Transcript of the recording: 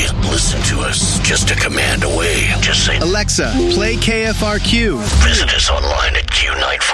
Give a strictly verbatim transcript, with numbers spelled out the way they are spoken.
Listen to us just a command away. Just say, Alexa, play K F R Q. Visit us online at Q nine